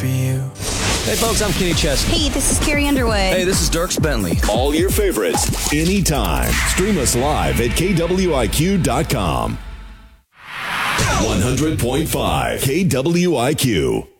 for you. Hey, folks, I'm Kenny Chesney. Hey, this is Carrie Underwood. Hey, this is Dierks Bentley. All your favorites, anytime. Stream us live at KWIQ.com. 100.5 KWIQ.